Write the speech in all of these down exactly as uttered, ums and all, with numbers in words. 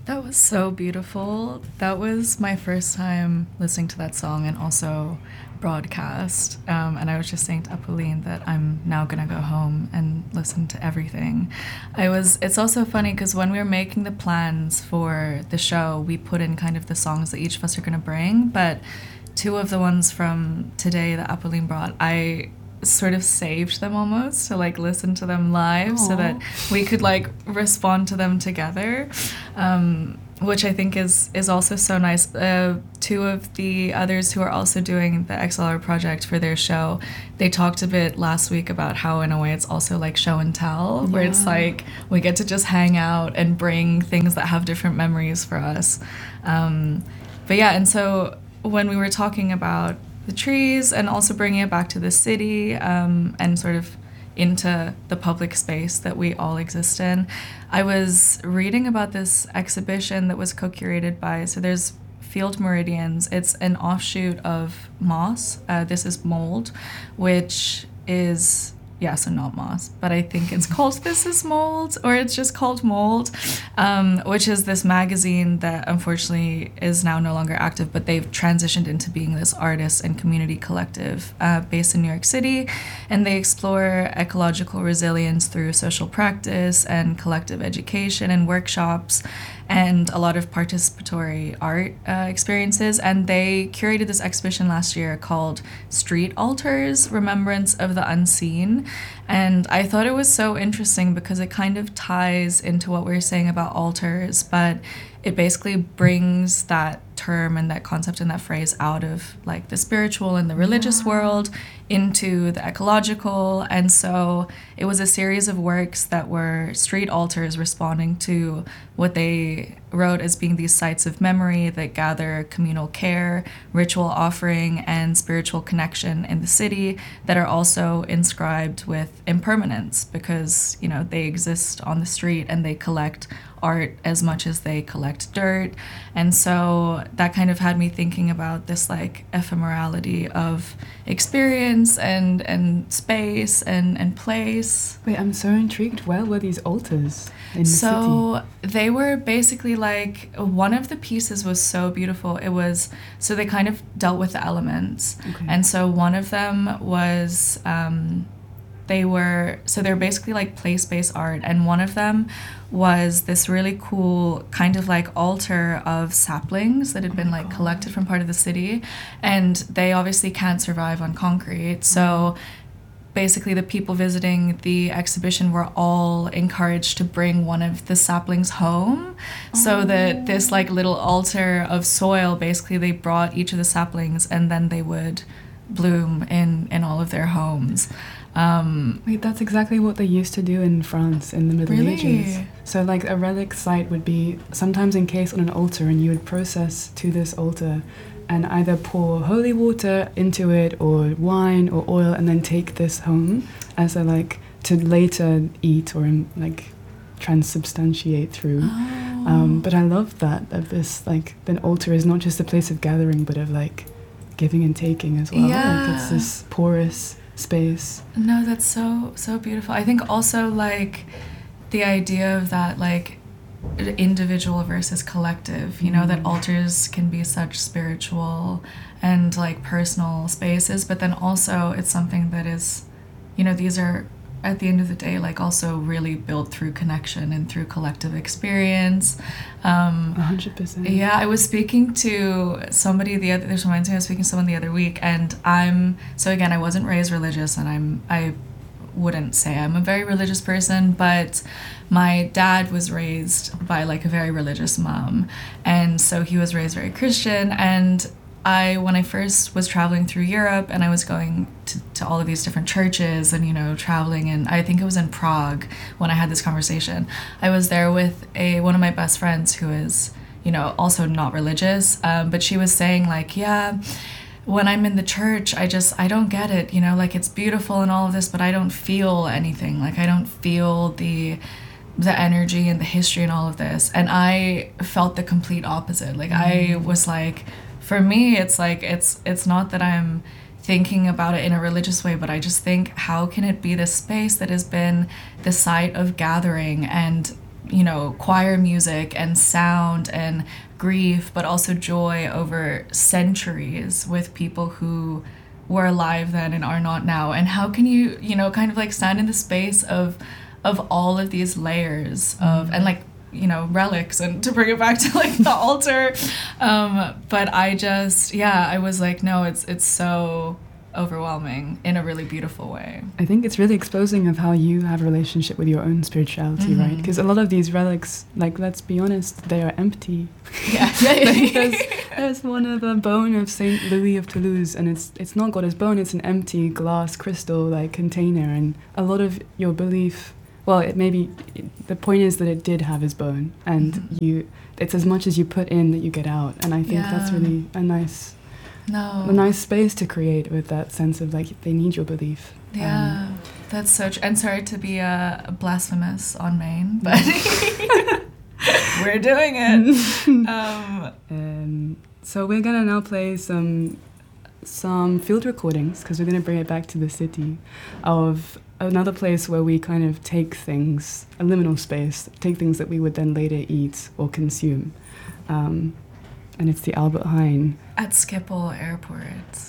That was so beautiful. That was my first time listening to that song and also broadcast. Um, and I was just saying to Apolline that I'm now gonna go home and listen to everything. I was. It's also funny because when we were making the plans for the show, we put in kind of the songs that each of us are gonna bring. But two of the ones from today that Apolline brought, I sort of saved them almost to like listen to them live. Aww. So that we could like respond to them together, um, which I think is is also so nice. Uh, two of the others who are also doing the X L R project for their show, they talked a bit last week about how in a way it's also like show and tell, yeah. where it's like we get to just hang out and bring things that have different memories for us. Um, but yeah, and so when we were talking about the trees and also bringing it back to the city, um, and sort of into the public space that we all exist in, I was reading about this exhibition that was co-curated by, so there's Field Meridians. It's an offshoot of Moss. Uh, this is Mold, which is, yeah, so not Moss, but I think it's called This Is Mold, or it's just called Mold, um, which is this magazine that unfortunately is now no longer active, but they've transitioned into being this artist and community collective uh, based in New York City, and they explore ecological resilience through social practice and collective education and workshops and a lot of participatory art uh, experiences. And they curated this exhibition last year called Street Altars, Remembrance of the Unseen. And I thought it was so interesting because it kind of ties into what we were saying about altars, but it basically brings that term and that concept and that phrase out of like the spiritual and the religious yeah. world into the ecological. And so it was a series of works that were street altars responding to what they wrote as being these sites of memory that gather communal care, ritual offering, and spiritual connection in the city that are also inscribed with impermanence because, you know, they exist on the street and they collect art as much as they collect dirt. And so that kind of had me thinking about this like ephemerality of experience and and space and and place. Wait, I'm so intrigued. Where were these altars in the so city? They were basically like, one of the pieces was so beautiful. It was, so they kind of dealt with the elements. Okay. And so one of them was um they were, so they're basically like place-based art, and one of them was this really cool kind of like altar of saplings that had oh been like God. collected from part of the city, and they obviously can't survive on concrete. So basically the people visiting the exhibition were all encouraged to bring one of the saplings home, oh. so that this like little altar of soil, basically they brought each of the saplings and then they would bloom in, in all of their homes. Um, Wait, that's exactly what they used to do in France in the Middle really? Ages. So like a relic site would be sometimes encased on an altar, and you would process to this altar and either pour holy water into it or wine or oil and then take this home as a like to later eat or like transubstantiate through. Oh. Um, but I love that, that this like an altar is not just a place of gathering but of like giving and taking as well. Yeah. Like it's this porous space. No, that's so so beautiful. I think also like the idea of that like individual versus collective, you know, mm. that altars can be such spiritual and like personal spaces, but then also it's something that is, you know, these are at the end of the day like also really built through connection and through collective experience. um one hundred percent. Yeah, I was speaking to somebody the other this reminds me I was speaking to someone the other week, and I'm so again I wasn't raised religious, and I'm I wouldn't say I'm a very religious person, but my dad was raised by like a very religious mom, and so he was raised very Christian. And I, when I first was traveling through Europe and I was going to, to all of these different churches and, you know, traveling, and I think it was in Prague when I had this conversation, I was there with a one of my best friends who is, you know, also not religious, um, but she was saying like, yeah, when I'm in the church, I just, I don't get it, you know, like it's beautiful and all of this, but I don't feel anything. Like I don't feel the the energy and the history and all of this. And I felt the complete opposite. Like mm. I was like, for me, it's like, it's it's not that I'm thinking about it in a religious way, but I just think, how can it be this space that has been the site of gathering and you know, choir music and sound and grief, but also joy over centuries with people who were alive then and are not now. And how can you, you know, kind of like stand in the space of of all of these layers of, and like, you know, relics, and to bring it back to like the altar. Um, but I just, yeah, I was like, no, it's it's so overwhelming in a really beautiful way. I think it's really exposing of how you have a relationship with your own spirituality, mm-hmm. right? Because a lot of these relics, like, let's be honest, they are empty. Yeah. Like there's, there's one of a bone of Saint Louis of Toulouse, and it's it's not got his bone, it's an empty glass crystal like container, and a lot of your belief, well, it maybe the point is that it did have his bone, and mm-hmm. you it's as much as you put in that you get out, and I think yeah. that's really a nice No. a nice space to create with that sense of like they need your belief. Yeah, um, that's so true. And sorry to be uh, blasphemous on Maine, but we're doing it. um, um, so we're gonna now play some some field recordings, because we're gonna bring it back to the city, of another place where we kind of take things, a liminal space, take things that we would then later eat or consume. Um, and it's the Albert Heijn. At Schiphol Airport.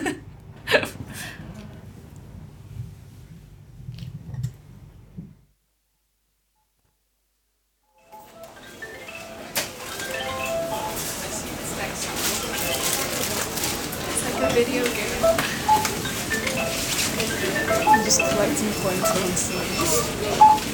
It's like a video game. I'm just collecting points on stage.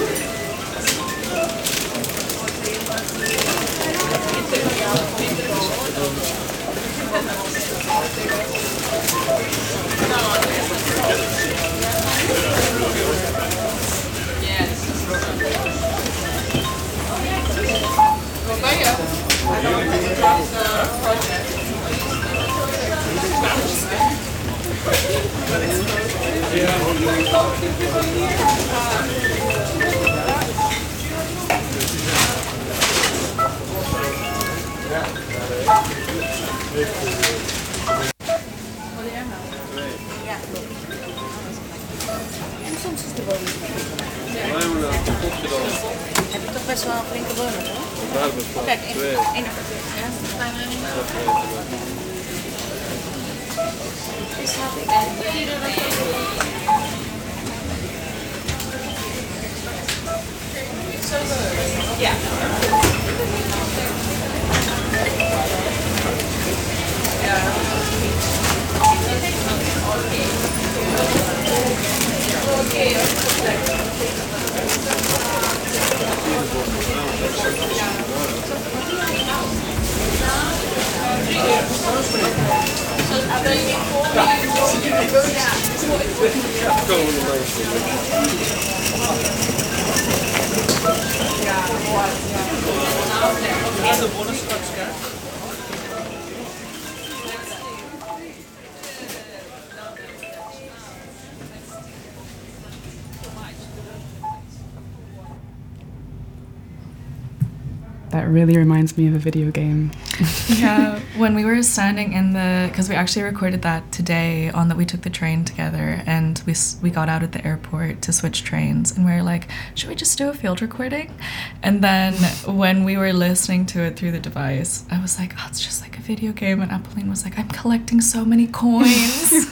En soms is de woning. Heb je toch best wel een flinke woning, hoor? Kijk, één of twee. Ja. That really reminds me of a video game. Yeah, when we were standing in the, because we actually recorded that today on that we took the train together, and we we got out at the airport to switch trains, and we were like, should we just do a field recording? And then when we were listening to it through the device, I was like, oh, it's just like a video game, and Apolline was like, I'm collecting so many coins.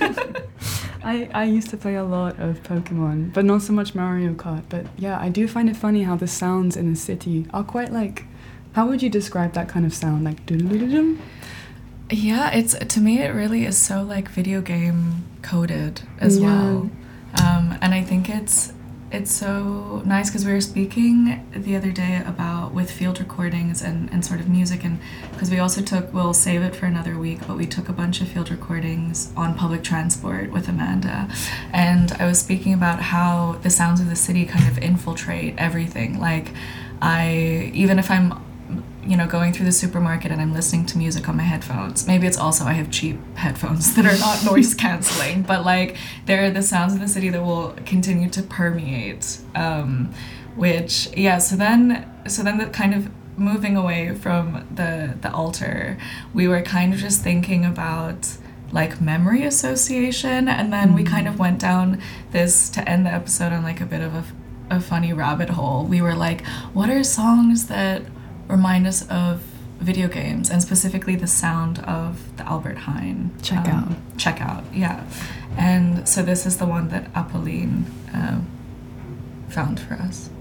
I, I used to play a lot of Pokemon, but not so much Mario Kart. But yeah, I do find it funny how the sounds in the city are quite like, how would you describe that kind of sound? Like doo-doo-doo-doo-doo? Yeah, it's, to me it really is so like video game coded as Yeah. well. Um, and I think it's it's so nice because we were speaking the other day about with field recordings and, and sort of music, and because we also took, we'll save it for another week, but we took a bunch of field recordings on public transport with Amanda, and I was speaking about how the sounds of the city kind of infiltrate everything. Like I, even if I'm, you know, going through the supermarket and I'm listening to music on my headphones, maybe it's also I have cheap headphones that are not noise canceling, but like they're the sounds of the city that will continue to permeate, um, which, yeah, so then, so then the kind of moving away from the, the altar, we were kind of just thinking about like memory association, and then we kind of went down this, to end the episode on like a bit of a a funny rabbit hole. We were like, what are songs that remind us of video games, and specifically the sound of the Albert Heijn Check um, Out. Check Out, yeah. And so this is the one that Apolline uh, found for us.